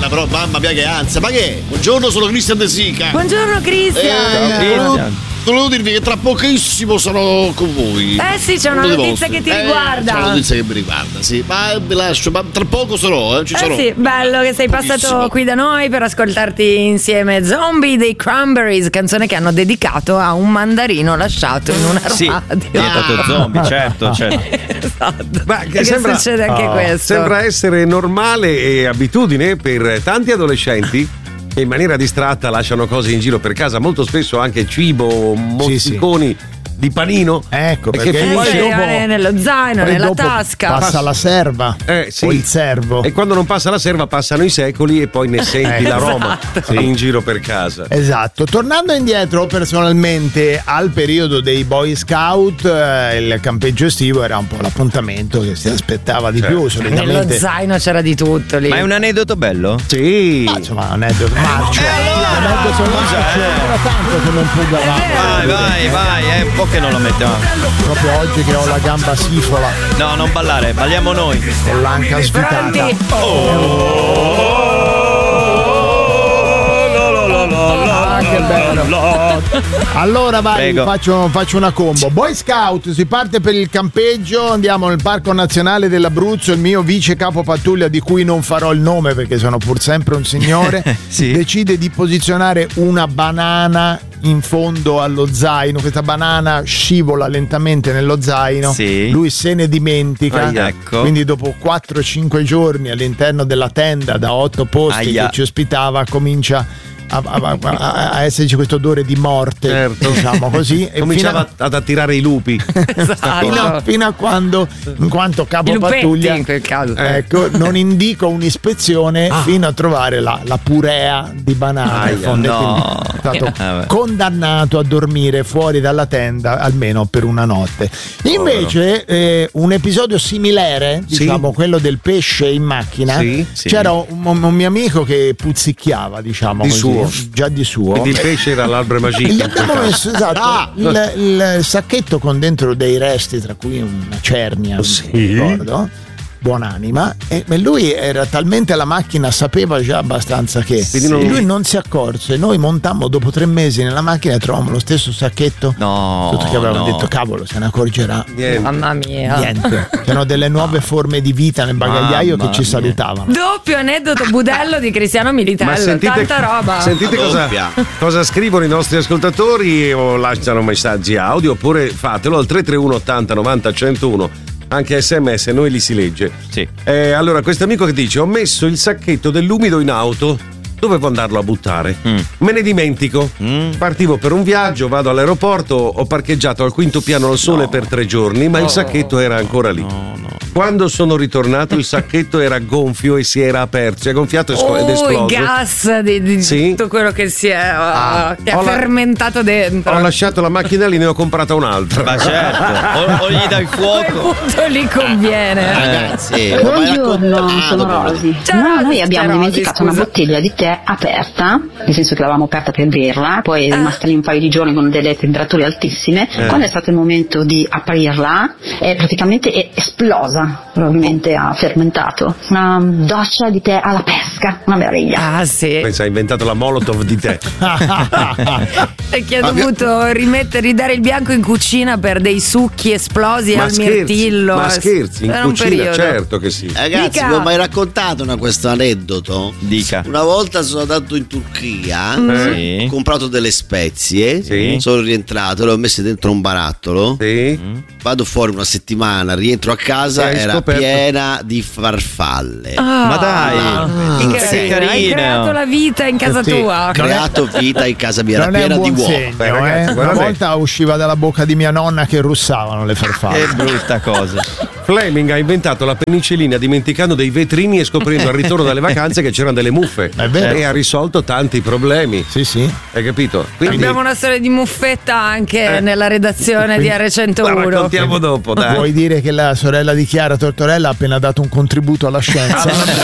però mamma mia che ansia. Ma che è? Buongiorno, sono Cristian De Sica. Buongiorno Cristian. Volevo dirvi che tra pochissimo sarò con voi. Sì, c'è una notizia che ti riguarda. C'è una notizia che mi riguarda, sì. Ma vi lascio, ma tra poco sarò, ci sarò. Sì, bello che sei passato qui da noi per ascoltarti insieme Zombie dei Cranberries, canzone che hanno dedicato a un mandarino lasciato in una radio. Sì, è diventato zombie, certo. Esatto. Ma che sembra, succede anche questo. Sembra essere normale e abitudine per tanti adolescenti che in maniera distratta lasciano cose in giro per casa, molto spesso anche cibo, mozziconi di panino. Ecco, perché poi dopo nello zaino, nella tasca. Passa la serva o il servo. E quando non passa la serva passano i secoli e poi ne senti l'aroma in giro per casa. Esatto. Tornando indietro personalmente al periodo dei Boy Scout, il campeggio estivo era un po' l'appuntamento che si aspettava di più. Solitamente nello zaino c'era di tutto lì. Ma è un aneddoto bello? Sì. Ma insomma, un aneddoto marcio. L'aneddoto marcio era tanto che non pugavamo. Vai, è un po' che non lo mettiamo. Proprio oggi che ho la gamba sifola. No, non ballare, balliamo noi. Con l'anca svitata. Che bello. Allora vai, faccio una combo. Boy Scout, si parte per il campeggio, andiamo nel Parco Nazionale dell'Abruzzo. Il mio vice capo pattuglia, di cui non farò il nome perché sono pur sempre un signore, decide di posizionare una banana in fondo allo zaino. Questa banana scivola lentamente nello zaino. Lui se ne dimentica. Quindi dopo 4-5 giorni all'interno della tenda da 8 posti che ci ospitava comincia a esserci questo odore di morte, diciamo così, e cominciava ad attirare i lupi. fino a quando, in quanto capo pattuglia, in quel caso, non indico un'ispezione fino a trovare la purea di banana. È stato condannato a dormire fuori dalla tenda almeno per una notte. Invece un episodio similare, diciamo quello del pesce in macchina, c'era un mio amico che puzzicchiava, diciamo di così, suo. Già di suo. Quindi il pesce era l'albero magico. Gli abbiamo messo il sacchetto con dentro dei resti, tra cui una cernia, non ricordo, buonanima, e lui era talmente alla macchina, sapeva già abbastanza che lui non si accorse. Noi montammo dopo 3 mesi nella macchina e trovavamo lo stesso sacchetto, tutto che avevamo detto cavolo, se ne accorgerà mamma mia, niente. C'erano delle nuove forme di vita nel bagagliaio che ci salutavano. Doppio aneddoto budello di Cristiano Militello. Tanta roba. Sentite cosa scrivono i nostri ascoltatori, o lasciano messaggi audio, oppure fatelo al 331 80 90 101. Anche SMS, noi li si legge. Allora, questo amico che dice: ho messo il sacchetto dell'umido in auto, dovevo andarlo a buttare, me ne dimentico, partivo per un viaggio, vado all'aeroporto, ho parcheggiato al 5° piano al sole per 3 giorni, ma il sacchetto era ancora lì. Quando sono ritornato il sacchetto era gonfio e si era aperto, si è gonfiato ed esploso. Il gas di tutto quello che si è che ha fermentato dentro. Ho lasciato la macchina lì, ne ho comprata un'altra. Ma certo, o gli dai fuoco. Quel punto lì conviene. Ragazzi, buongiorno, sono Rosi. Noi abbiamo dimenticato una bottiglia di tè aperta, nel senso che l'avevamo aperta per berla, poi è rimasta lì un paio di giorni con delle temperature altissime. Quando è stato il momento di aprirla, è praticamente esplosa, probabilmente ha fermentato. Una doccia di tè alla pesca, una meraviglia. Pensa, ha inventato la Molotov di tè. E che ha dovuto ridare il bianco in cucina per dei succhi esplosi al mirtillo. Ma scherzi, in cucina, certo che sì. Ragazzi, vi ho mai raccontato questo aneddoto? Dica. Una volta sono andato in Turchia, ho comprato delle spezie, sono rientrato, le ho messe dentro un barattolo, vado fuori una settimana, rientro a casa, era piena di farfalle. Ma dai, che carino. Hai creato la vita in casa tua. Ho creato vita in casa mia, era piena di uova. Ragazzi, una volta usciva dalla bocca di mia nonna che russavano le farfalle. Che brutta cosa. Fleming ha inventato la penicillina dimenticando dei vetrini e scoprendo al ritorno dalle vacanze che c'erano delle muffe. È vero. E ha risolto tanti problemi. Sì. Hai capito? Quindi abbiamo una storia di muffetta anche nella redazione di R101. La raccontiamo dopo, dai. Vuoi dire che la sorella di Chiara Tortorella ha appena dato un contributo alla scienza?